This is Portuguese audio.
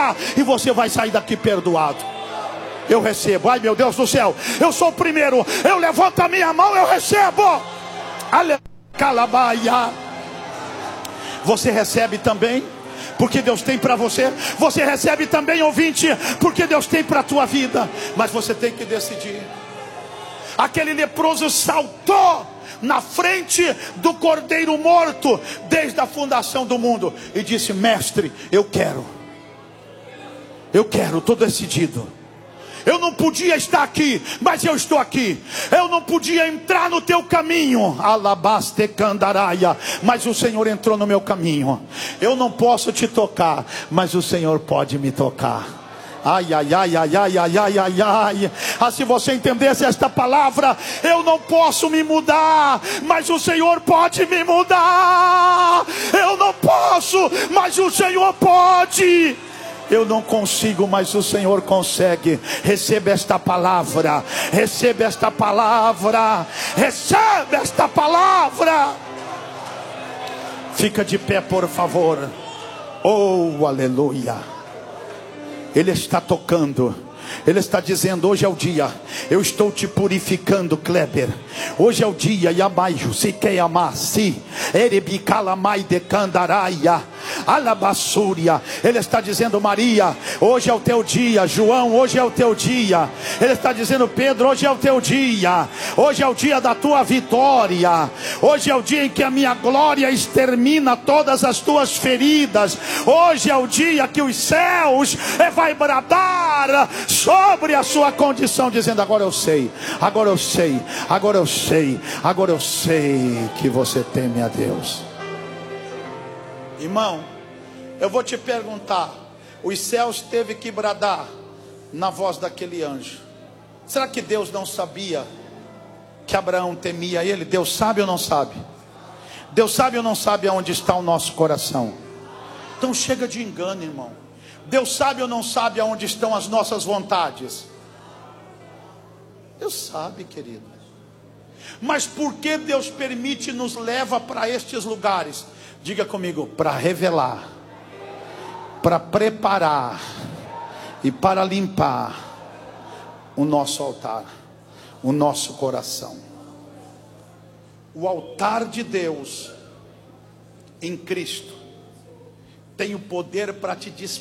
perdoar, e você vai sair daqui perdoado. Eu recebo. Ai, meu Deus do céu, eu sou o primeiro. Eu levanto a minha mão, eu recebo. Calabaia. Você recebe também, porque Deus tem para você. Você recebe também, ouvinte, porque Deus tem para a tua vida. Mas você tem que decidir. Aquele leproso saltou na frente do cordeiro morto desde a fundação do mundo e disse: mestre, eu quero, estou decidido. Eu não podia estar aqui, mas eu estou aqui. Eu não podia entrar no teu caminho, alabaste candaraia, mas o Senhor entrou no meu caminho. Eu não posso te tocar, mas o Senhor pode me tocar. Ai, ai, ai, ai, ai, ai, ai, ai, ai. Ah, se você entendesse esta palavra: eu não posso me mudar, mas o Senhor pode me mudar. Eu não posso, mas o Senhor pode. Eu não consigo, mas o Senhor consegue. Receba esta palavra. Receba esta palavra. Receba esta palavra. Fica de pé, por favor. Oh, aleluia. Ele está tocando. Ele está dizendo: hoje é o dia. Eu estou te purificando, Kleber. Hoje é o dia. Yamaiju se queiamasi erebicalamai de candaraia alabassúria. Ele está dizendo: Maria, hoje é o teu dia. João, hoje é o teu dia. Ele está dizendo: Pedro, hoje é o teu dia. Hoje é o dia da tua vitória. Hoje é o dia em que a minha glória extermina todas as tuas feridas. Hoje é o dia que os céus vai bradar sobre a sua condição, dizendo: agora eu sei, agora eu sei, agora eu sei, agora eu sei que você teme a Deus. Irmão, eu vou te perguntar: os céus teve que bradar na voz daquele anjo. Será que Deus não sabia que Abraão temia ele? Deus sabe ou não sabe? Deus sabe ou não sabe aonde está o nosso coração? Então chega de engano, irmão. Deus sabe ou não sabe aonde estão as nossas vontades? Deus sabe, querido. Mas por que Deus permite e nos leva para estes lugares? Diga comigo: para revelar, para preparar e para limpar o nosso altar, o nosso coração. O altar de Deus em Cristo tem o poder para te